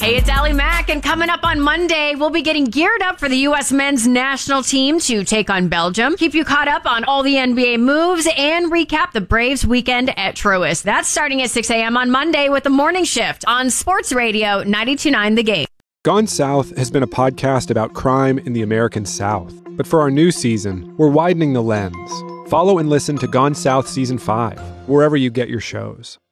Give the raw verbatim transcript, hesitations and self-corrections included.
Hey, it's Allie Mack, and coming up on Monday, we'll be getting geared up for the U S men's national team to take on Belgium, keep you caught up on all the N B A moves, and recap the Braves weekend at Truist. That's starting at six a.m. on Monday with the Morning Shift on Sports Radio ninety-two point nine The Game. Gone South has been a podcast about crime in the American South. But for our new season, we're widening the lens. Follow and listen to Gone South Season five, wherever you get your shows.